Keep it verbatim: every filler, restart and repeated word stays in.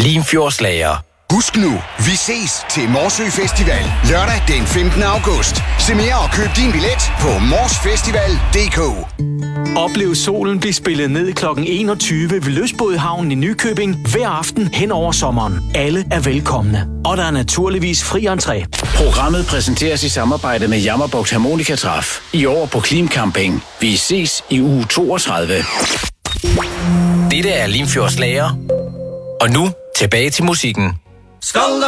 Limfjordslager. Husk nu, vi ses til Morsø Festival lørdag den femtende august. Se mere og køb din billet på morsfestival punktum d k. Oplev solen blive spillet ned klokken enogtyve ved Lystbådehavnen i Nykøbing hver aften hen over sommeren. Alle er velkomne, og der er naturligvis fri entré. Programmet præsenteres i samarbejde med Jammerbugt Harmonikatræf. I år på Klim Camping. Vi ses i uge toogtredive. Dette er Limfjordslager. Og nu tilbage til musikken. Skål!